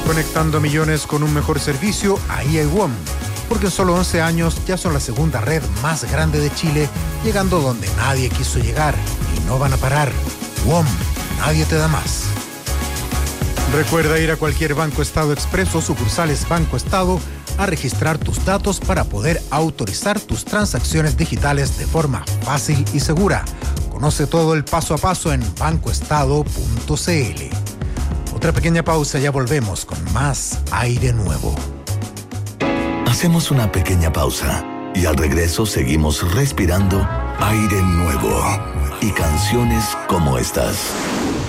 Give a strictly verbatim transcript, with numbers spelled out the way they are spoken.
Conectando millones con un mejor servicio, ahí hay WOM. Porque en solo once años ya son la segunda red más grande de Chile, llegando donde nadie quiso llegar. Y no van a parar. WOM, nadie te da más. Recuerda ir a cualquier Banco Estado Expreso, sucursales Banco Estado, a registrar tus datos para poder autorizar tus transacciones digitales de forma fácil y segura. Conoce todo el paso a paso en banco estado punto c l. Otra pequeña pausa, ya volvemos con más Aire Nuevo. Hacemos una pequeña pausa y al regreso seguimos respirando aire nuevo y canciones como estas.